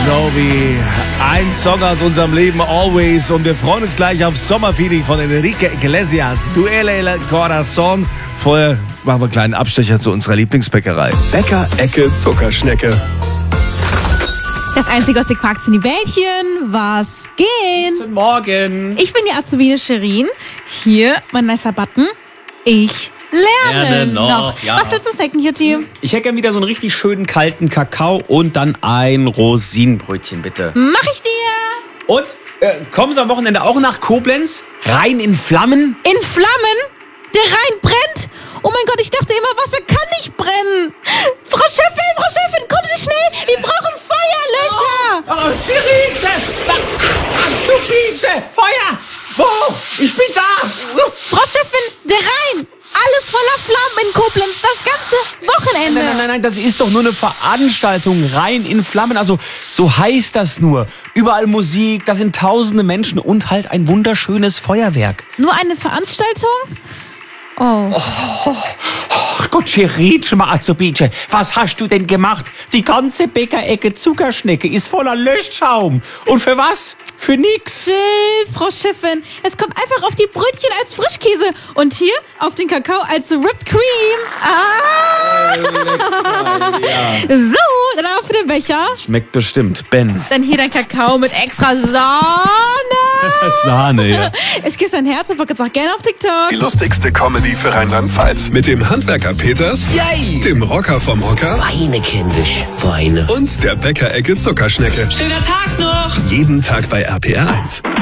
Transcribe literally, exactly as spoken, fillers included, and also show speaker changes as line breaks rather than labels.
Jovi. Ein Song aus unserem Leben, Always. Und wir freuen uns gleich auf Sommerfeeling von Enrique Iglesias. Duele el Corazón. Vorher machen wir einen kleinen Abstecher zu unserer Lieblingsbäckerei.
Bäcker Ecke Zuckerschnecke.
Das Einzige, was ich fragt, sind die Bällchen. Was geht?
Guten Morgen.
Ich bin die Azubine Sherin. Hier mein nicer Button. Ich lerne,
Lerne noch,
noch.
ja.
Was willst du snacken, Jutti?
Ich hätte gern wieder so einen richtig schönen kalten Kakao und dann ein Rosinenbrötchen, bitte.
Mach ich dir.
Und äh, kommen Sie am Wochenende auch nach Koblenz? Rein in Flammen?
In Flammen? Der Rhein brennt? Oh mein Gott, ich dachte immer, Wasser kann nicht brennen. Frau Chefin, Frau Chefin, kommen Sie schnell. Wir brauchen Feuerlöscher.
Oh, Schirite! Azubine! Feuer! Wo? Ich bin da!
Frau Chefin, der Rhein. Alles voller Flammen in Koblenz, das ganze Wochenende.
Nein, nein, nein, nein, das ist doch nur eine Veranstaltung, rein in Flammen. Also so heißt das nur. Überall Musik, da sind tausende Menschen und halt ein wunderschönes Feuerwerk.
Nur eine Veranstaltung? Oh.
Oh, oh Gott, Scheritsch, mal Azubine, was hast du denn gemacht? Die ganze Bäckerecke Zuckerschnecke ist voller Löschschaum. Und für was? Für nix.
Chill, Frau Chefin. Es kommt einfach auf die Brötchen als Frischkäse und hier auf den Kakao als Whipped Cream. Ah!
Ja.
So, dann auch für den Becher.
Schmeckt bestimmt, Ben.
Dann hier dein Kakao mit extra Sahne.
Sahne, ja.
Ich küsse dein Herz und folge jetzt auch gerne auf TikTok.
Die lustigste Comedy für Rheinland-Pfalz. Mit dem Handwerker Peters,
Yay!
dem Rocker vom Hocker
Weine, kindisch, Weine.
und der Bäcker Ecke Zuckerschnecke.
Schöner Tag noch!
Jeden Tag bei R P R eins.